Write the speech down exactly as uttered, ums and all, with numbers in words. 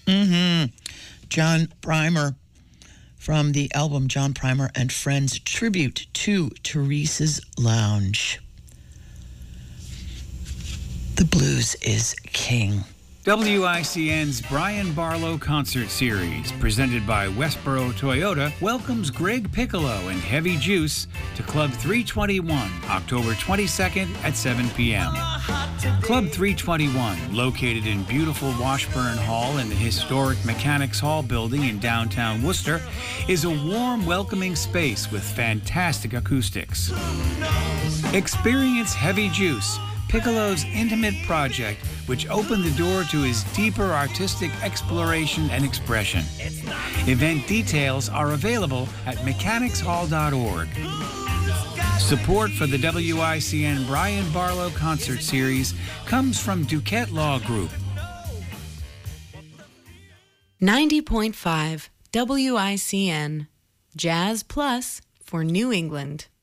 Mm-hmm. John Primer from the album John Primer and Friends, Tribute to Teresa's Lounge. The blues is king. W I C N's Brian Barlow Concert Series, presented by Westboro Toyota, welcomes Greg Piccolo and Heavy Juice to Club three twenty-one, October twenty-second at seven p.m. Club three twenty-one, located in beautiful Washburn Hall in the historic Mechanics Hall building in downtown Worcester, is a warm, welcoming space with fantastic acoustics. Experience Heavy Juice, Piccolo's intimate project, which opened the door to his deeper artistic exploration and expression. Event details are available at mechanics hall dot org. Support for the W I C N Brian Barlow Concert Series comes from Duquette Law Group. ninety point five W I C N, Jazz Plus for New England.